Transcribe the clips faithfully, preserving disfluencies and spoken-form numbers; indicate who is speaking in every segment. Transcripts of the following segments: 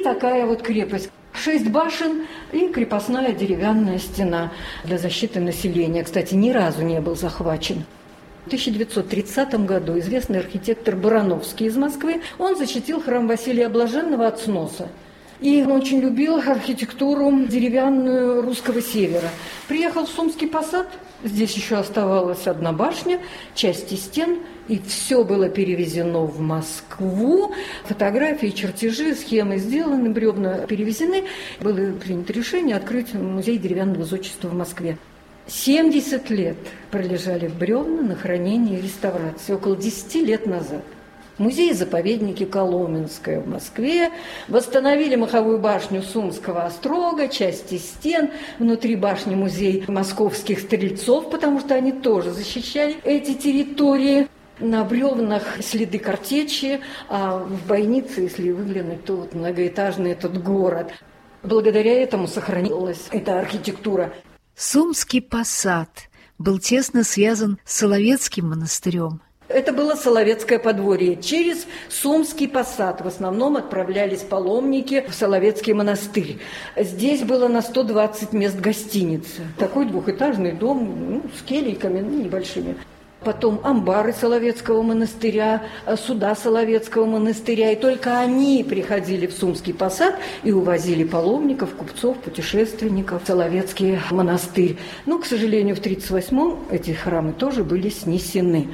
Speaker 1: такая вот крепость. Шесть башен и крепостная деревянная стена для защиты населения. Кстати, ни разу не был захвачен. В тысяча девятьсот тридцатом году известный архитектор Барановский из Москвы, он защитил храм Василия Блаженного от сноса. И он очень любил архитектуру деревянную русского севера. Приехал в Сумский посад, здесь еще оставалась одна башня, части стен, и все было перевезено в Москву. Фотографии, чертежи, схемы сделаны, бревна перевезены. Было принято решение открыть музей деревянного зодчества в Москве. семьдесят лет пролежали бревна на хранение и реставрации, около десяти лет назад. Музей-заповедники Коломенское в Москве, восстановили маховую башню Сумского острога, части стен, внутри башни музей московских стрельцов, потому что они тоже защищали эти территории. На бревнах следы картечи, а в бойнице, если выглянуть, то вот многоэтажный этот город. Благодаря этому сохранилась эта архитектура.
Speaker 2: Сумский посад был тесно связан с Соловецким монастырем.
Speaker 1: Это было Соловецкое подворье. Через Сумский посад в основном отправлялись паломники в Соловецкий монастырь. Здесь было на сто двадцать мест гостиницы. Такой двухэтажный дом, ну, с келейками, ну, небольшими. Потом амбары Соловецкого монастыря, суда Соловецкого монастыря. И только они приходили в Сумский посад и увозили паломников, купцов, путешественников в Соловецкий монастырь. Но, к сожалению, в тридцать восьмом эти храмы тоже были снесены.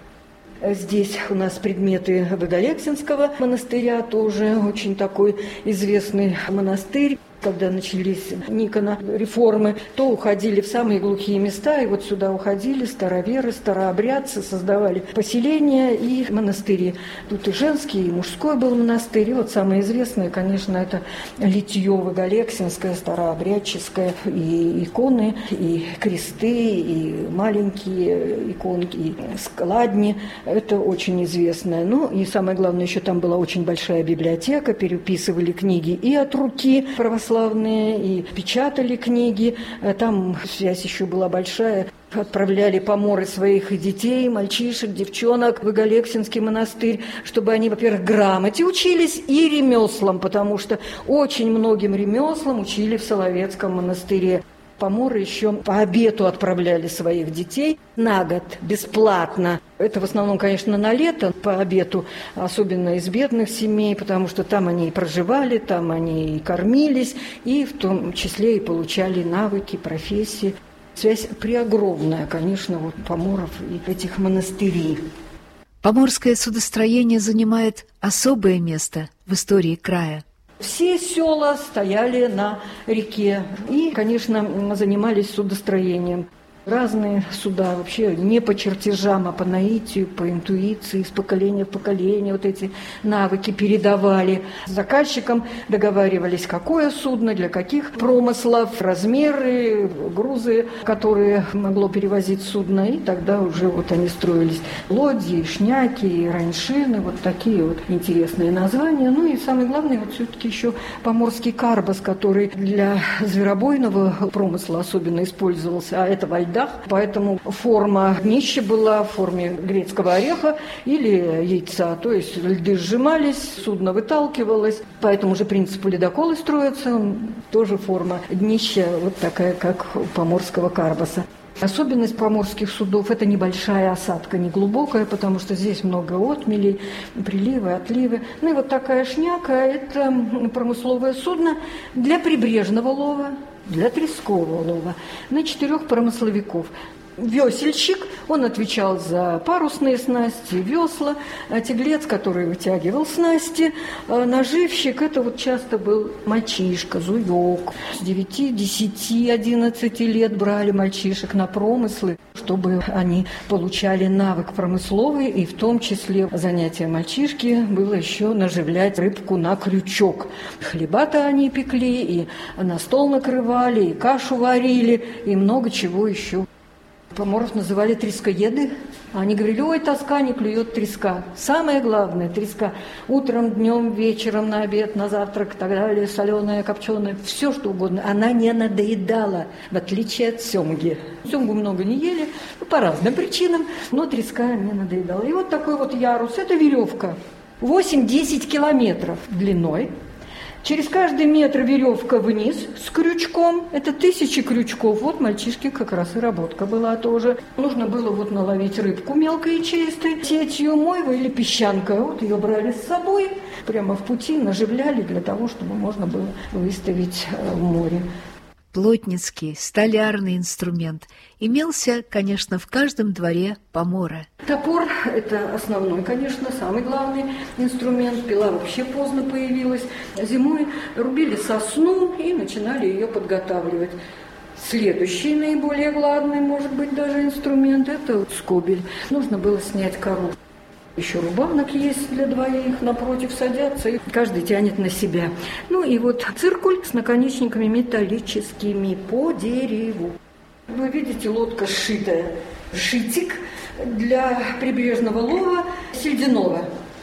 Speaker 1: Здесь у нас предметы Боголексинского монастыря, тоже очень такой известный монастырь. Когда начались Никона реформы, то уходили в самые глухие места, и вот сюда уходили староверы, старообрядцы, создавали поселения и монастыри. Тут и женский, и мужской был монастырь. И вот самое известное, конечно, это Литье Боголексинское, старообрядческое, и иконы, и кресты, и маленькие иконки, и складни. Это очень известное. Ну и самое главное, еще там была очень большая библиотека, переписывали книги и от руки православные, и печатали книги. Там связь еще была большая. Отправляли поморы своих детей, мальчишек, девчонок в Боголексинский монастырь, чтобы они, во-первых, грамоте учились и ремеслам, потому что очень многим ремеслам учили в Соловецком монастыре. Поморы еще по обету отправляли своих детей на год бесплатно. Это в основном, конечно, на лето по обету, особенно из бедных семей, потому что там они и проживали, там они и кормились, и в том числе и получали навыки, профессии. Связь преогромная, конечно, вот поморов и этих монастырей.
Speaker 2: Поморское судостроение занимает особое место в истории края.
Speaker 1: Все села стояли на реке и, конечно, занимались судостроением. Разные суда, вообще не по чертежам, а по наитию, по интуиции, с поколения в поколение вот эти навыки передавали. С заказчиком договаривались, какое судно, для каких промыслов, размеры, грузы, которые могло перевозить судно. И тогда уже вот они строились. Лодьи, шняки, раньшины, вот такие вот интересные названия. Ну и самое главное, вот все-таки еще поморский карбас, который для зверобойного промысла особенно использовался, а это во льдах. Поэтому форма днища была в форме грецкого ореха или яйца. То есть льды сжимались, судно выталкивалось. По этому же принципу ледоколы строятся. Тоже форма днища вот такая, как у поморского карбаса. Особенность поморских судов – это небольшая осадка, не глубокая, потому что здесь много отмелей, приливы, отливы. Ну и вот такая шняка – это промысловое судно для прибрежного лова, для трескового лова, на четырех промысловиков. Весельщик, он отвечал за парусные снасти, весла, а тяглец, который вытягивал снасти, а наживщик, это вот часто был мальчишка, зуёк. С девяти, десяти, одиннадцати лет брали мальчишек на промыслы, чтобы они получали навык промысловый, и в том числе занятие мальчишки было еще наживлять рыбку на крючок. Хлеба-то они пекли, и на стол накрывали, и кашу варили, и много чего еще. Поморов называли трескоеды. Они говорили, ой, тоска, не клюет треска. Самое главное, треска. Утром, днем, вечером, на обед, на завтрак и так далее, соленая, копченая, все что угодно. Она не надоедала, в отличие от семги. Семгу много не ели, ну, по разным причинам, но треска не надоедала. И вот такой вот ярус, это веревка, восемь-десять километров длиной. Через каждый метр веревка вниз с крючком. Это тысячи крючков. Вот мальчишки как раз и работка была тоже. Нужно было вот наловить рыбку мелкой и чистой, сетью мойва или песчанка. Вот ее брали с собой, прямо в пути наживляли для того, чтобы можно было выставить в море.
Speaker 2: Плотницкий, столярный инструмент имелся, конечно, в каждом дворе помора.
Speaker 1: Топор – это основной, конечно, самый главный инструмент. Пила вообще поздно появилась. Зимой рубили сосну и начинали ее подготавливать. Следующий, наиболее главный, может быть, даже инструмент – это вот скобель. Нужно было снять кору. Еще рубанок есть для двоих, напротив садятся, и каждый тянет на себя. Ну и вот циркуль с наконечниками металлическими по дереву. Вы видите, лодка сшитая. Шитик для прибрежного лова сельдяного.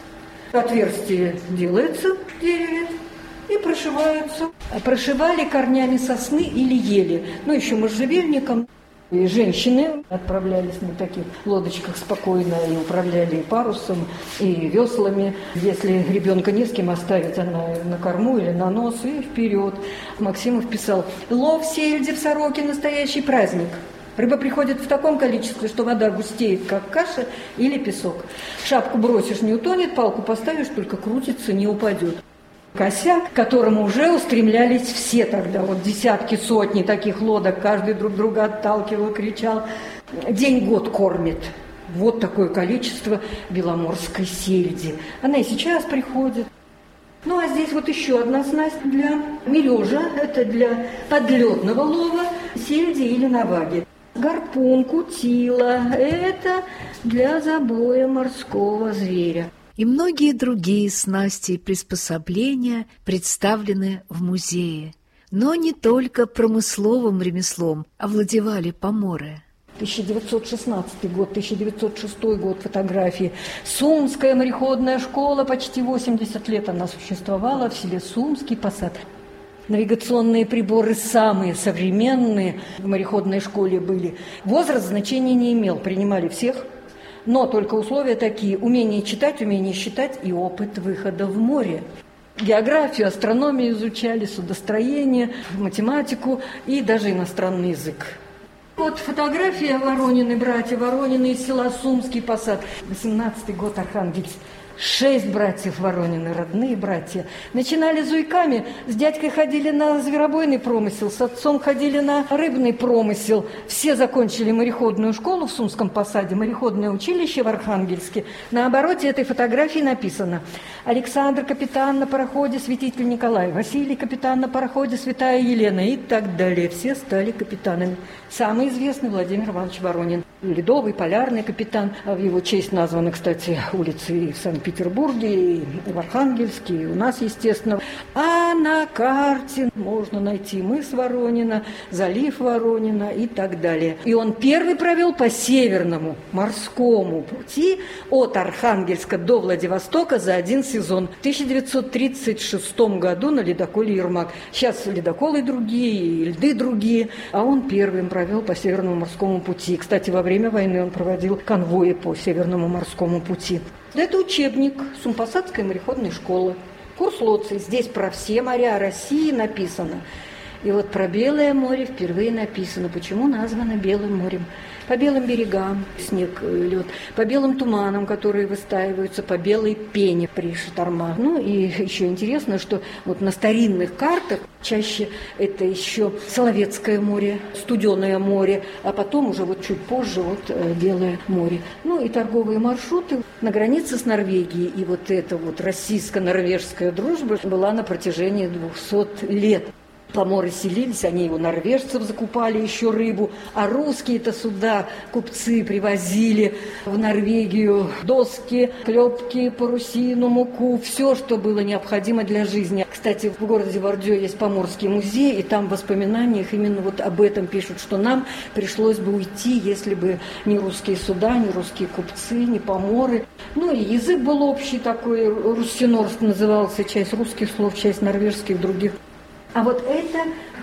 Speaker 1: Отверстие делается в дереве и прошиваются. Прошивали корнями сосны или ели, ну еще можжевельником. И женщины отправлялись на таких лодочках спокойно и управляли и парусом, и веслами. Если ребенка не с кем оставить, она на корму или на нос, и вперед. Максимов писал: «Лов сельди в Сороке – настоящий праздник. Рыба приходит в таком количестве, что вода густеет, как каша или песок. Шапку бросишь – не утонет, палку поставишь – только крутится, не упадет». Косяк, к которому уже устремлялись все тогда, вот десятки, сотни таких лодок, каждый друг друга отталкивал, кричал: «День-год кормит». Вот такое количество беломорской сельди. Она и сейчас приходит. Ну, а здесь вот еще одна снасть для мережа, это для подледного лова, сельди или наваги. Гарпун, кутила, это для забоя морского зверя.
Speaker 2: И многие другие снасти и приспособления представлены в музее. Но не только промысловым ремеслом овладевали поморы.
Speaker 1: тысяча девятьсот шестнадцатый год, тысяча девятьсот шестой год, фотографии. Сумская мореходная школа, почти восемьдесят лет она существовала в селе Сумский Посад. Навигационные приборы самые современные в мореходной школе были. Возраст значения не имел, принимали всех. Но только условия такие: умение читать, умение считать и опыт выхода в море. Географию, астрономию изучали, судостроение, математику и даже иностранный язык. Вот фотография Воронины, братья Воронины из села Сумский Посад. восемнадцатый год, Архангельск. Шесть братьев Воронины, родные братья. Начинали зуйками, с дядькой ходили на зверобойный промысел, с отцом ходили на рыбный промысел. Все закончили мореходную школу в Сумском Посаде, мореходное училище в Архангельске. На обороте этой фотографии написано: Александр капитан на пароходе Святитель Николай, Василий капитан на пароходе Святая Елена и так далее. Все стали капитанами. Самый известный Владимир Иванович Воронин, ледовый, полярный капитан. В его честь названы, кстати, улицы и в Санкт-Петербурге, и в Архангельске, и у нас, естественно. А на карте можно найти мыс Воронина, залив Воронина и так далее. И он первый провел по Северному морскому пути от Архангельска до Владивостока за один сезон. В тысяча девятьсот тридцать шестом году на ледоколе «Ермак». Сейчас ледоколы другие, льды другие, а он первым провел по Северному морскому пути. Кстати, во время войны он проводил конвои по Северному морскому пути. Это учебник Сумпосадской мореходной школы. Курс Лоций. Здесь про все моря России написано. И вот про Белое море впервые написано. Почему названо Белым морем? По белым берегам снег, лед, по белым туманам, которые выстаиваются, по белой пене при штормах. Ну и еще интересно, что вот на старинных картах чаще это еще Соловецкое море, Студеное море, а потом уже вот чуть позже вот Белое море. Ну и торговые маршруты на границе с Норвегией. И вот эта вот российско-норвежская дружба была на протяжении двухсот лет. Поморы селились, они у норвежцев закупали еще рыбу, а русские-то сюда купцы привозили в Норвегию доски, клепки, парусину, муку, все, что было необходимо для жизни. Кстати, в городе Вардё есть Поморский музей, и там в воспоминаниях именно вот об этом пишут, что нам пришлось бы уйти, если бы не русские суда, не русские купцы, не поморы. Ну и язык был общий такой, руссинорст назывался, часть русских слов, часть норвежских, других. А вот это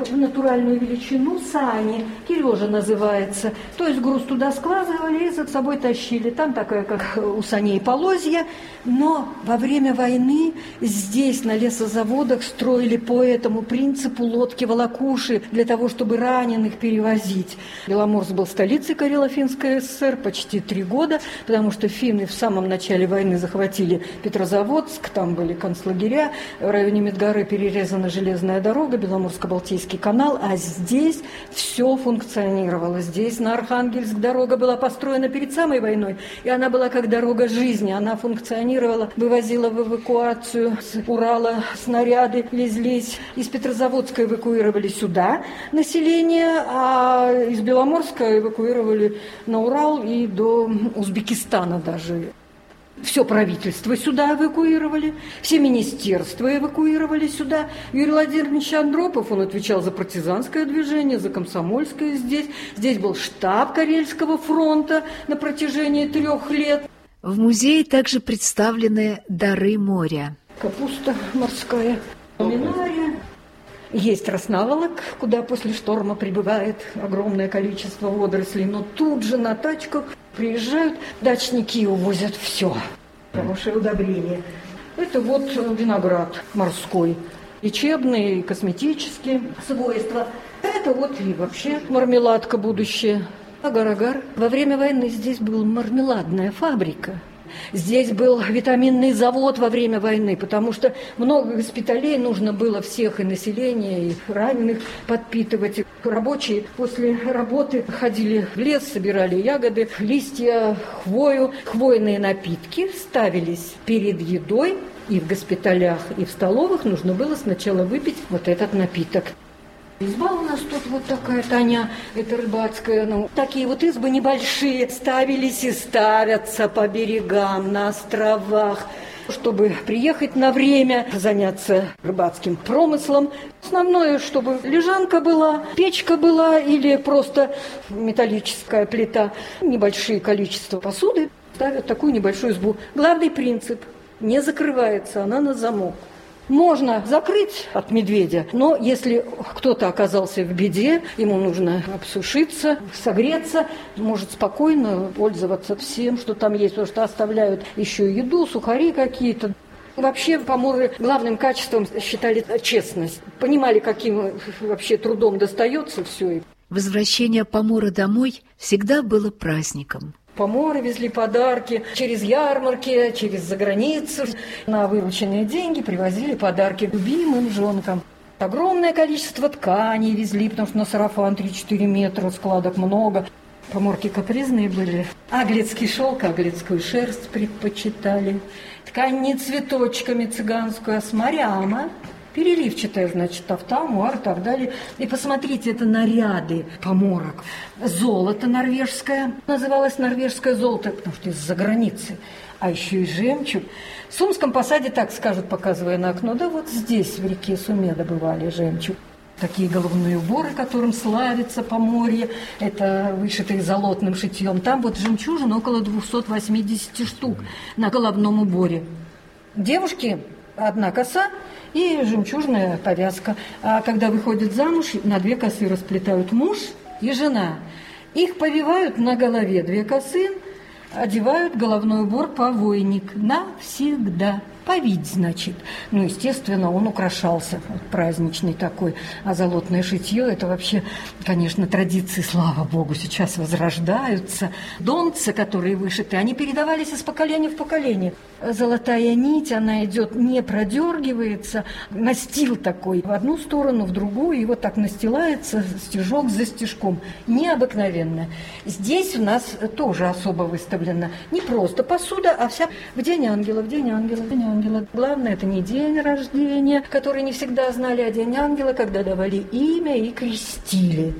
Speaker 1: в натуральную величину сани, кирежа называется. То есть груз туда складывали и за собой тащили. Там такая, как у саней, полозья. Но во время войны здесь, на лесозаводах, строили по этому принципу лодки-волокуши для того, чтобы раненых перевозить. Беломорск был столицей Карело-Финской ССР почти три года, потому что финны в самом начале войны захватили Петрозаводск, там были концлагеря, в районе Медгоры перерезана железная дорога, Беломорско-Балтийский канал, а здесь все функционировало. Здесь на Архангельск дорога была построена перед самой войной, и она была как дорога жизни, она функционировала, вывозила в эвакуацию с Урала снаряды, везлись, из Петрозаводска эвакуировали сюда население, а из Беломорска эвакуировали на Урал и до Узбекистана даже. Все правительство сюда эвакуировали, все министерства эвакуировали сюда. Юрий Владимирович Андропов, он отвечал за партизанское движение, за комсомольское здесь. Здесь был штаб Карельского фронта на протяжении трех лет.
Speaker 2: В музее также представлены дары моря.
Speaker 1: Капуста морская, ламинария. Есть Роснаволок, куда после шторма прибывает огромное количество водорослей, но тут же на тачках приезжают дачники и увозят все. Хорошее удобрение. Это вот виноград морской. Лечебные, косметические свойства. Это вот и вообще мармеладка будущее. Агар-агар. Во время войны здесь была мармеладная фабрика. Здесь был витаминный завод во время войны, потому что много госпиталей нужно было всех, и население, и раненых подпитывать. Рабочие после работы ходили в лес, собирали ягоды, листья, хвою. Хвойные напитки ставились перед едой, и в госпиталях, и в столовых нужно было сначала выпить вот этот напиток. Изба у нас тут вот такая, Таня, это рыбацкая. Ну, такие вот избы небольшие ставились и ставятся по берегам, на островах, чтобы приехать на время, заняться рыбацким промыслом. Основное, чтобы лежанка была, печка была или просто металлическая плита. Небольшие количества посуды ставят такую небольшую избу. Главный принцип – не закрывается она на замок. Можно закрыть от медведя, но если кто-то оказался в беде, ему нужно обсушиться, согреться, может спокойно пользоваться всем, что там есть, потому что оставляют еще еду, сухари какие-то. Вообще поморы главным качеством считали честность, понимали, каким вообще трудом достается все.
Speaker 2: Возвращение помора домой всегда было праздником.
Speaker 1: Поморы везли подарки через ярмарки, через заграницу. На вырученные деньги привозили подарки любимым жонкам. Огромное количество тканей везли, потому что на сарафан три-четыре метра, складок много. Поморки капризные были. Аглицкий шелк, аглицкую шерсть предпочитали. Ткань не цветочками цыганскую, а с моряма. Переливчатая, значит, тафта, муар и так далее. И посмотрите, это наряды поморок. Золото норвежское, называлось норвежское золото, потому что из-за границы. А еще и жемчуг. В Сумском посаде, так скажут, показывая на окно, да вот здесь, в реке Суме, добывали жемчуг. Такие головные уборы, которым славится Поморье, это вышитые золотным шитьем. Там вот жемчужин около двести восемьдесят штук на головном уборе. Девушки одна коса и жемчужная повязка. А когда выходят замуж, на две косы расплетают муж и жена. Их повивают на голове две косы, одевают головной убор повойник навсегда. Повить, значит. Ну, естественно, он украшался, вот, праздничный такой. А золотное шитье – это вообще, конечно, традиции, слава богу, сейчас возрождаются. Донцы, которые вышиты, они передавались из поколения в поколение. Золотая нить, она идет, не продергивается, настил такой в одну сторону, в другую, и вот так настилается стежок за стежком. Необыкновенно. Здесь у нас тоже особо выставлена не просто посуда, а вся в День ангела, в День ангела, в День ангела. Главное, это не день рождения, который не всегда знали, а День ангела, когда давали имя и крестили.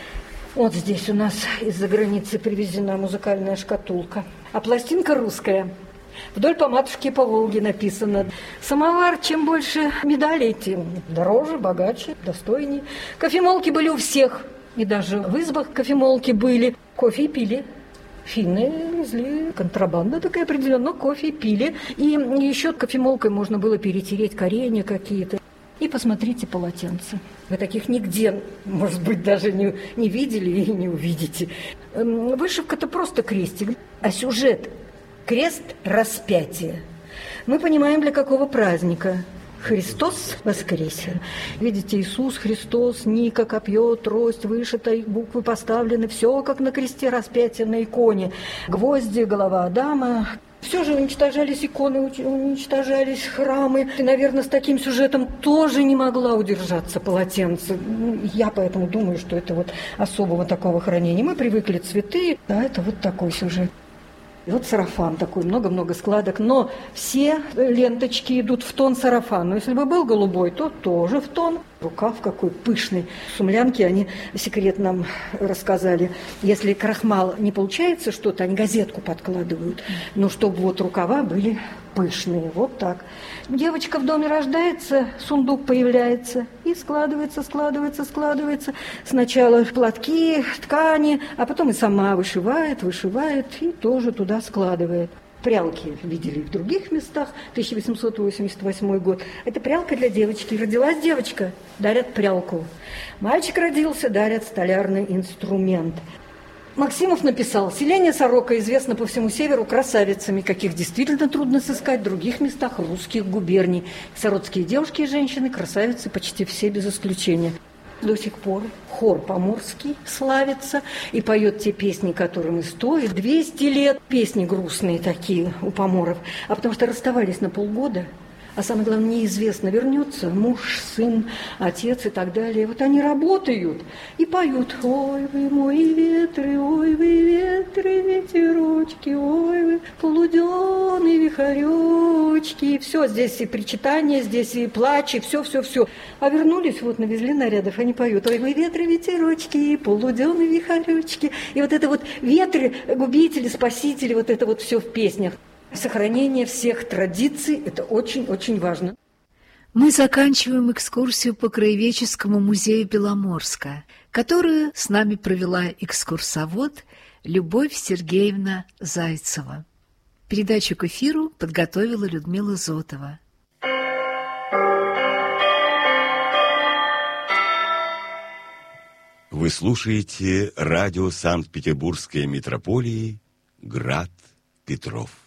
Speaker 1: Вот здесь у нас из-за границы привезена музыкальная шкатулка. А пластинка русская. Вдоль по матушке по Волге написано. Самовар, чем больше медалей, тем дороже, богаче, достойнее. Кофемолки были у всех. И даже в избах кофемолки были. Кофе пили. Финны везли, контрабанда такая определенная, но кофе пили. И еще кофемолкой можно было перетереть коренья какие-то. И посмотрите полотенца. Вы таких нигде, может быть, даже не, не видели и не увидите. Вышивка-то просто крестик, а сюжет – крест распятия. Мы понимаем, для какого праздника. Христос воскресе. Видите, Иисус Христос, ника, копье, трость, вышита, буквы поставлены, все как на кресте распятия на иконе. Гвозди, голова Адама. Все же уничтожались иконы, уничтожались храмы. И, наверное, с таким сюжетом тоже не могла удержаться полотенце. Я поэтому думаю, что это вот особого такого хранения. Мы привыкли цветы, а это вот такой сюжет. И вот сарафан такой, много-много складок, но все ленточки идут в тон сарафану. Если бы был голубой, то тоже в тон. Рукав какой пышный. Сумлянки, они секрет нам рассказали. Если крахмал не получается что-то, они газетку подкладывают. Но чтобы вот рукава были пышные. Вот так. Девочка в доме рождается, сундук появляется. И складывается, складывается, складывается. Сначала платки, ткани, а потом и сама вышивает, вышивает и тоже туда складывает. Прялки видели в других местах. тысяча восемьсот восемьдесят восьмой год. Это прялка для девочки. Родилась девочка, дарят прялку. Мальчик родился, дарят столярный инструмент. Максимов написал: селение Сорока известно по всему северу красавицами, каких действительно трудно сыскать в других местах русских губерний. Соротские девушки и женщины красавицы почти все без исключения. До сих пор хор поморский славится и поет те песни, которым и стоит двести лет. Песни грустные такие у поморов, а потому что расставались на полгода. А самое главное, неизвестно, вернется муж, сын, отец и так далее. Вот они работают и поют: ой вы мои ветры, ой вы ветры, ветерочки, ой вы полуденные вихоречки. И все, здесь и причитание, здесь и плач, и все-все-все. А вернулись, вот навезли нарядов, они поют: ой вы ветры, ветерочки, полуденные вихоречки. И вот это вот ветры, губители, спасители, вот это вот все в песнях. Сохранение всех традиций – это очень-очень важно.
Speaker 2: Мы заканчиваем экскурсию по Краеведческому музею Беломорска, которую с нами провела экскурсовод Любовь Сергеевна Зайцева. Передачу к эфиру подготовила Людмила Зотова.
Speaker 3: Вы слушаете радио Санкт-Петербургской метрополии «Град Петров».